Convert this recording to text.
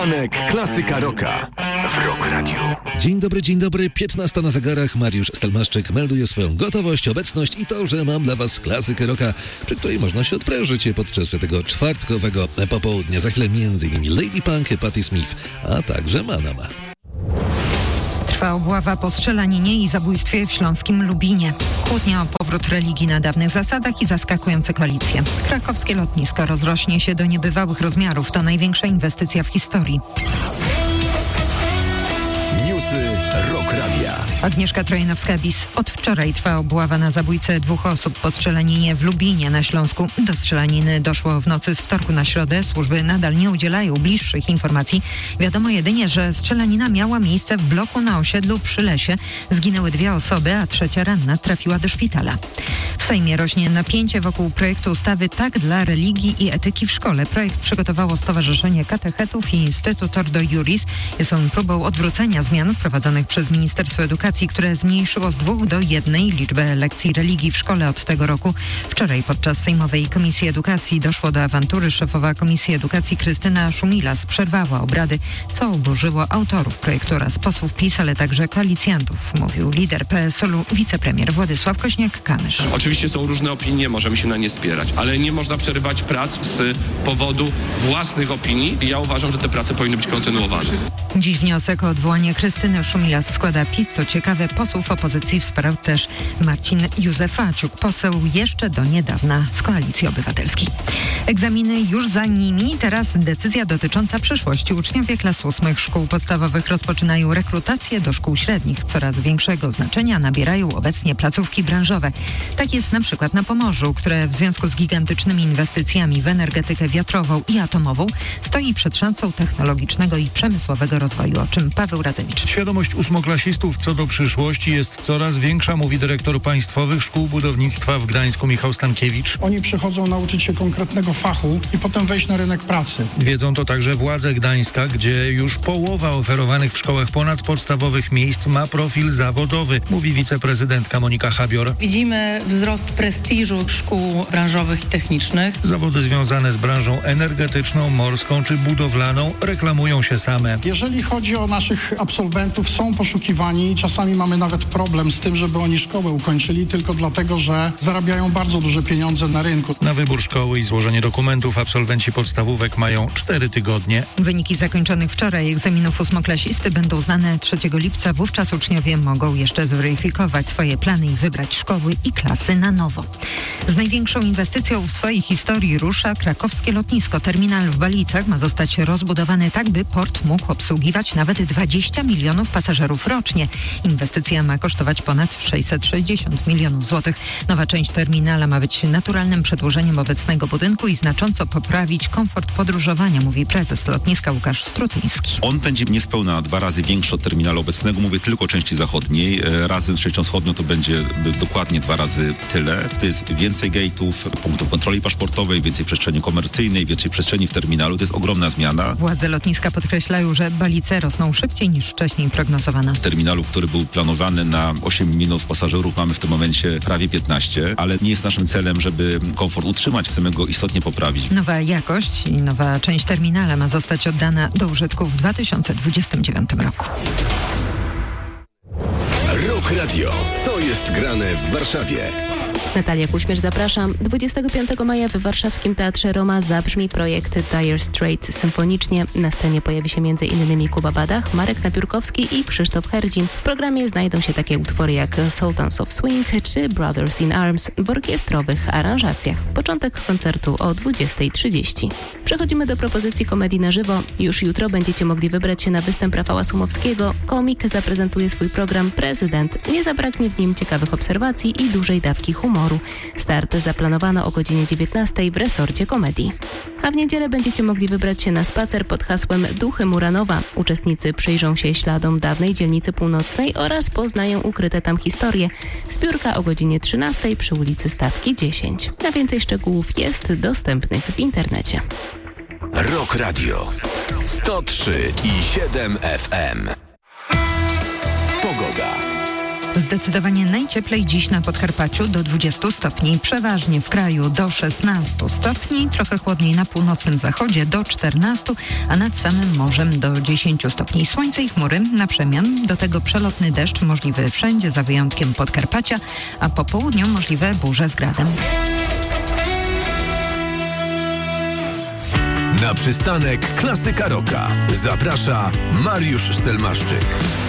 Klasyka Rocka w Rock Radio. Dzień dobry, 15 na zegarach. Mariusz Stelmaszczyk melduje swoją gotowość, obecność i to, że mam dla Was klasykę rocka, przy której można się odprężyć podczas tego czwartkowego popołudnia. Za chwilę m.in. Lady Punk, Patti Smith, a także Manama. Trwa obława po strzelaninie i zabójstwie w śląskim Lubinie. Kłótnia o powrót religii na dawnych zasadach i zaskakujące koalicje. Krakowskie lotnisko rozrośnie się do niebywałych rozmiarów. To największa inwestycja w historii. Newsy Rock Radia. Agnieszka Trojanowska-Bis. Od wczoraj trwa obława na zabójcę 2 osób po strzelaninie w Lubinie na Śląsku. Do strzelaniny doszło w nocy z wtorku na środę. Służby nadal nie udzielają bliższych informacji. Wiadomo jedynie, że strzelanina miała miejsce w bloku na osiedlu przy lesie. Zginęły 2 osoby, a 3 ranna trafiła do szpitala. W Sejmie rośnie napięcie wokół projektu ustawy Tak dla religii i etyki w szkole. Projekt przygotowało Stowarzyszenie Katechetów i Instytut Ordo Iuris. Jest on próbą odwrócenia zmian wprowadzonych przez Ministerstwo Edukacji, które zmniejszyło z 2 do 1 liczbę lekcji religii w szkole od tego roku. Wczoraj podczas Sejmowej Komisji Edukacji doszło do awantury. Szefowa Komisji Edukacji Krystyna Szumilas przerwała obrady, co oburzyło autorów projektu oraz posłów PiS, ale także koalicjantów, mówił lider PSL-u wicepremier Władysław Kośniak-Kamysz. Oczywiście są różne opinie, możemy się na nie spierać, ale nie można przerywać prac z powodu własnych opinii i ja uważam, że te prace powinny być kontynuowane. Dziś wniosek o odwołanie Krystyny Szumilas składa PiS. Co ciekawe, posłów opozycji wspierał też Marcin Józefaciuk, poseł jeszcze do niedawna z Koalicji Obywatelskiej. Egzaminy już za nimi, teraz decyzja dotycząca przyszłości. Uczniowie klas 8 szkół podstawowych rozpoczynają rekrutację do szkół średnich. Coraz większego znaczenia nabierają obecnie placówki branżowe. Tak jest na przykład na Pomorzu, które w związku z gigantycznymi inwestycjami w energetykę wiatrową i atomową stoi przed szansą technologicznego i przemysłowego rozwoju, o czym Paweł Radzewicz. Świadomość ósmoklasistów co do przyszłości jest coraz większa, mówi dyrektor Państwowych Szkół Budownictwa w Gdańsku Michał Stankiewicz. Oni przychodzą nauczyć się konkretnego fachu i potem wejść na rynek pracy. Wiedzą to także władze Gdańska, gdzie już połowa oferowanych w szkołach ponadpodstawowych miejsc ma profil zawodowy, mówi wiceprezydentka Monika Habior. Widzimy wzrost prestiżu szkół branżowych i technicznych. Zawody związane z branżą energetyczną, morską czy budowlaną reklamują się same. Jeżeli chodzi o naszych absolwentów, są poszukiwani. Czasami mamy nawet problem z tym, żeby oni szkołę ukończyli, tylko dlatego, że zarabiają bardzo duże pieniądze na rynku. Na wybór szkoły i złożenie dokumentów absolwenci podstawówek mają 4 tygodnie. Wyniki zakończonych wczoraj egzaminów ósmoklasisty będą znane 3 lipca. Wówczas uczniowie mogą jeszcze zweryfikować swoje plany i wybrać szkoły i klasy na nowo. Z największą inwestycją w swojej historii rusza krakowskie lotnisko. Terminal w Balicach ma zostać rozbudowany tak, by port mógł obsługiwać nawet 20 milionów pasażerów rocznie. Inwestycja ma kosztować ponad 660 milionów złotych. Nowa część terminala ma być naturalnym przedłużeniem obecnego budynku i znacząco poprawić komfort podróżowania, mówi prezes lotniska Łukasz Strutyński. On będzie niespełna 2 razy większy od terminalu obecnego. Mówię tylko o części zachodniej. Razem z częścią wschodnią to będzie dokładnie 2 razy tyle. To jest więcej gate'ów, punktów kontroli paszportowej, więcej przestrzeni komercyjnej, więcej przestrzeni w terminalu. To jest ogromna zmiana. Władze lotniska podkreślają, że Balice rosną szybciej niż wcześniej prognozowano. W terminalu, który był planowany na 8 milionów pasażerów, mamy w tym momencie prawie 15, ale nie jest naszym celem, żeby komfort utrzymać, chcemy go istotnie poprawić. Nowa jakość i nowa część terminala ma zostać oddana do użytku w 2029 roku. Rock Radio. Co jest grane w Warszawie? Natalia Kuśmierz, zapraszam. 25 maja w warszawskim Teatrze Roma zabrzmi projekt Dire Straits symfonicznie. Na scenie pojawi się m.in. Kuba Badach, Marek Napiórkowski i Krzysztof Herdzin. W programie znajdą się takie utwory jak Sultans of Swing czy Brothers in Arms w orkiestrowych aranżacjach. Początek koncertu o 20:30. Przechodzimy do propozycji komedii na żywo. Już jutro będziecie mogli wybrać się na występ Rafała Sumowskiego. Komik zaprezentuje swój program Prezydent. Nie zabraknie w nim ciekawych obserwacji i dużej dawki humoru. Start zaplanowano o godzinie 19 w resorcie komedii. A w niedzielę będziecie mogli wybrać się na spacer pod hasłem Duchy Muranowa. Uczestnicy przyjrzą się śladom dawnej dzielnicy północnej oraz poznają ukryte tam historie. Zbiórka o godzinie 13 przy ulicy Stawki 10. Na więcej szczegółów jest dostępnych w internecie. Rock Radio 103,7 FM. Pogoda. Zdecydowanie najcieplej dziś na Podkarpaciu do 20 stopni. Przeważnie w kraju do 16 stopni. Trochę chłodniej na północnym zachodzie do 14, a nad samym morzem do 10 stopni. Słońce i chmury na przemian. Do tego przelotny deszcz możliwy wszędzie za wyjątkiem Podkarpacia, a po południu możliwe burze z gradem. Na przystanek Klasyka Rocka zaprasza Mariusz Stelmaszczyk.